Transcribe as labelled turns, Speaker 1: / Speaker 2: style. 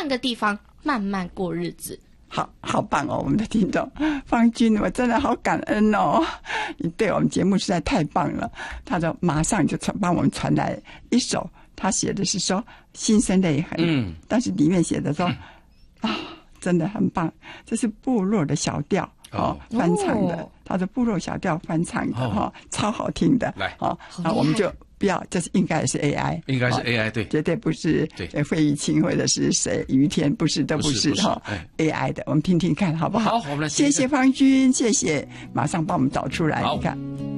Speaker 1: 换个地方慢慢过日子。
Speaker 2: 好棒哦，我们的听众方君，我真的好感恩哦，你对我们节目实在太棒了。他说马上就帮我们传来一首，他写的是说心生泪痕，但是里面写的说真的很棒，这是部落的小调翻唱的，他的部落小调翻唱的超好听的。
Speaker 3: 来
Speaker 2: 那我们就不要，这是应该是 AI，
Speaker 3: 应该是 AI， 对，
Speaker 2: 绝对不是费玉清或者是谁于天，不是，都不是AI 的。我们听听看好不好？
Speaker 3: 好，我们来
Speaker 2: 谢谢方君，谢谢，马上帮我们找出来，你看。